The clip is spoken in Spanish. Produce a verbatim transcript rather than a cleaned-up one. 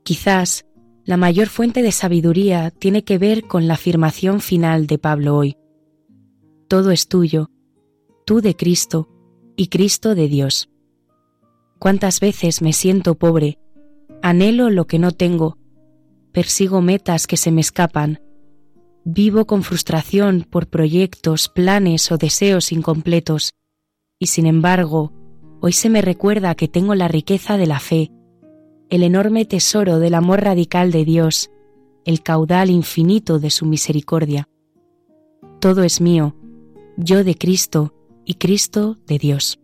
Quizás la mayor fuente de sabiduría tiene que ver con la afirmación final de Pablo hoy. Todo es tuyo, tú de Cristo y Cristo de Dios. ¿Cuántas veces me siento pobre, anhelo lo que no tengo, persigo metas que se me escapan, vivo con frustración por proyectos, planes o deseos incompletos, y sin embargo, hoy se me recuerda que tengo la riqueza de la fe, el enorme tesoro del amor radical de Dios, el caudal infinito de su misericordia. Todo es mío, yo de Cristo y Cristo de Dios.